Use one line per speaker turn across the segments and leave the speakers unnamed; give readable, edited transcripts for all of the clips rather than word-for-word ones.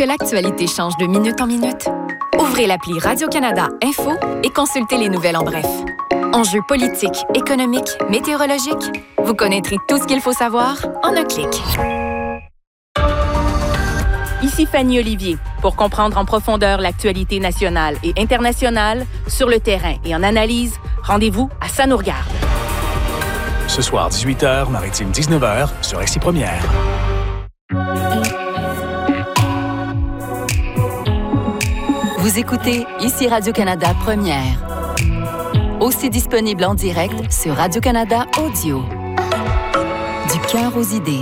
l'actualité change de minute en minute? Ouvrez l'appli Radio-Canada Info et consultez les nouvelles en bref. Enjeux politiques, économiques, météorologiques, vous connaîtrez tout ce qu'il faut savoir en un clic.
Ici Fanny Olivier. Pour comprendre en profondeur l'actualité nationale et internationale, sur le terrain et en analyse, rendez-vous à Ça nous regarde.
Ce soir, 18h, Maritime 19h, sur RCI Première.
Vous écoutez ici Radio-Canada Première. Aussi disponible en direct sur Radio-Canada Audio. Du cœur aux idées.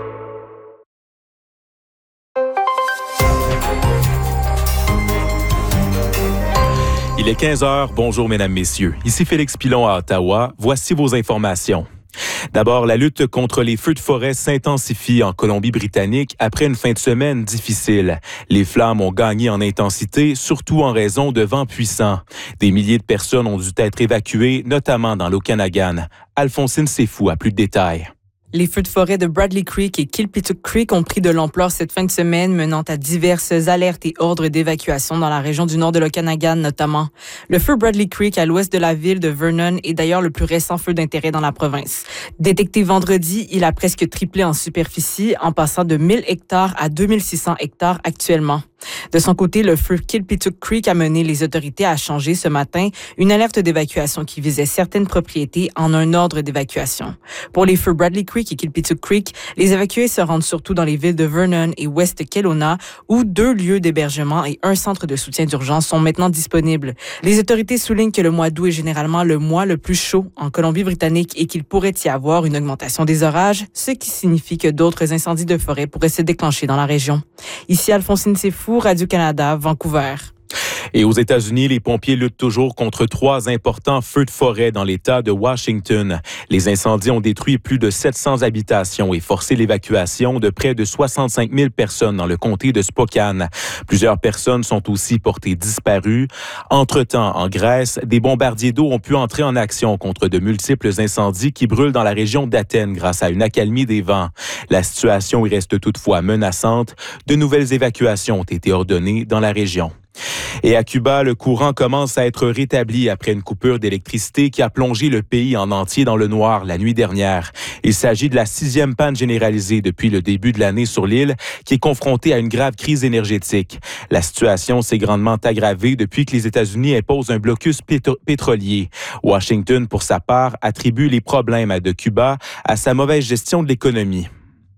Il est 15h. Bonjour, mesdames, messieurs. Ici Félix Pilon à Ottawa. Voici vos informations. D'abord, la lutte contre les feux de forêt s'intensifie en Colombie-Britannique après une fin de semaine difficile. Les flammes ont gagné en intensité, surtout en raison de vents puissants. Des milliers de personnes ont dû être évacuées, notamment dans l'Okanagan. Alphonsine Sefou a plus de détails.
Les feux de forêt de Bradley Creek et Kilpituck Creek ont pris de l'ampleur cette fin de semaine, menant à diverses alertes et ordres d'évacuation dans la région du nord de l'Okanagan notamment. Le feu Bradley Creek à l'ouest de la ville de Vernon est d'ailleurs le plus récent feu d'intérêt dans la province. Détecté vendredi, il a presque triplé en superficie, en passant de 1000 hectares à 2600 hectares actuellement. De son côté, le feu Kilpituck Creek a mené les autorités à changer ce matin une alerte d'évacuation qui visait certaines propriétés en un ordre d'évacuation. Pour les feux Bradley Creek et Kilpituck Creek, les évacués se rendent surtout dans les villes de Vernon et West Kelowna, où 2 lieux d'hébergement et un centre de soutien d'urgence sont maintenant disponibles. Les autorités soulignent que le mois d'août est généralement le mois le plus chaud en Colombie-Britannique et qu'il pourrait y avoir une augmentation des orages, ce qui signifie que d'autres incendies de forêt pourraient se déclencher dans la région. Ici Alphonsine Sefou, Radio-Canada, Vancouver.
Et aux États-Unis, les pompiers luttent toujours contre 3 importants feux de forêt dans l'État de Washington. Les incendies ont détruit plus de 700 habitations et forcé l'évacuation de près de 65 000 personnes dans le comté de Spokane. Plusieurs personnes sont aussi portées disparues. Entre-temps, en Grèce, des bombardiers d'eau ont pu entrer en action contre de multiples incendies qui brûlent dans la région d'Athènes grâce à une accalmie des vents. La situation y reste toutefois menaçante. De nouvelles évacuations ont été ordonnées dans la région. Et à Cuba, le courant commence à être rétabli après une coupure d'électricité qui a plongé le pays en entier dans le noir la nuit dernière. Il s'agit de la 6e panne généralisée depuis le début de l'année sur l'île, qui est confrontée à une grave crise énergétique. La situation s'est grandement aggravée depuis que les États-Unis imposent un blocus pétrolier. Washington, pour sa part, attribue les problèmes de Cuba à sa mauvaise gestion de l'économie.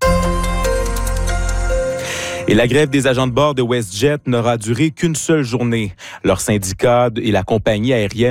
Et la grève des agents de bord de WestJet n'aura duré qu'une seule journée. Leur syndicat et la compagnie aérienne